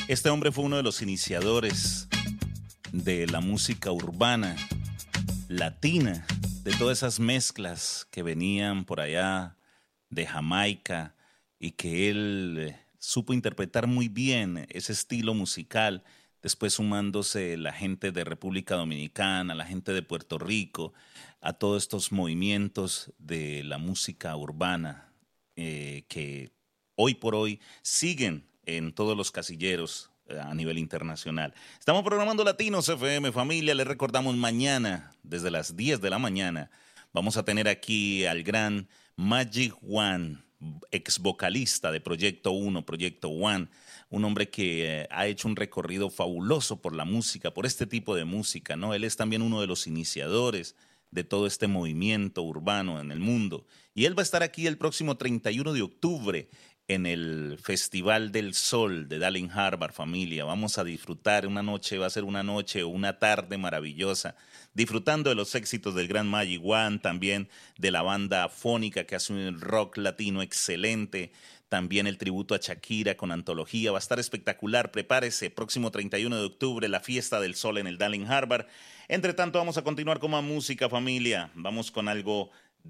Este hombre fue uno de los iniciadores de la música urbana, latina, de todas esas mezclas que venían por allá de Jamaica y que él supo interpretar muy bien ese estilo musical, después sumándose la gente de República Dominicana, la gente de Puerto Rico, a todos estos movimientos de la música urbana que hoy por hoy siguen en todos los casilleros a nivel internacional. Estamos programando Latinos FM, familia. Les recordamos mañana, desde las 10 de la mañana, vamos a tener aquí al gran Magic One, ex vocalista de Proyecto Uno, Proyecto One, un hombre que ha hecho un recorrido fabuloso por la música, por este tipo de música, ¿no? Él es también uno de los iniciadores de todo este movimiento urbano en el mundo. Y él va a estar aquí el próximo 31 de octubre en el Festival del Sol de Darling Harbour, familia. Vamos a disfrutar una noche, va a ser una noche o una tarde maravillosa, disfrutando de los éxitos del gran Magic One, también de la banda Fónica que hace un rock latino excelente, también el tributo a Shakira con antología. Va a estar espectacular, prepárese, próximo 31 de octubre, la Fiesta del Sol en el Darling Harbour. Entre tanto, vamos a continuar con más música, familia. Vamos con algo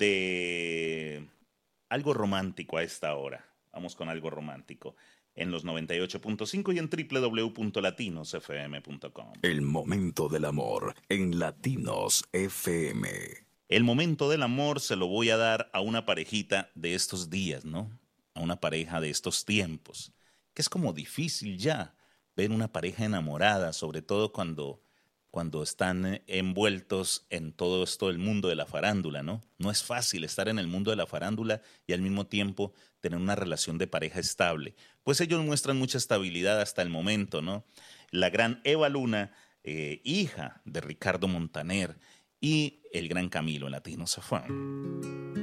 romántico a esta hora. Vamos con algo romántico en los 98.5 y en www.latinosfm.com. El momento del amor en Latinos FM. El momento del amor se lo voy a dar a una parejita de estos días, ¿no? A una pareja de estos tiempos, que es como difícil ya ver una pareja enamorada, sobre todo cuando están envueltos en todo esto del mundo de la farándula, ¿no? No es fácil estar en el mundo de la farándula y al mismo tiempo tener una relación de pareja estable. Pues ellos muestran mucha estabilidad hasta el momento, ¿no? La gran Eva Luna, hija de Ricardo Montaner, y el gran Camilo en Latinos FM.